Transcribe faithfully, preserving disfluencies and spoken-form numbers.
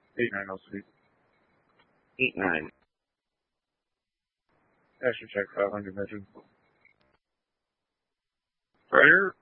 eight nine oh sweet. eight nine. Astro check five hundred measure. Prayer.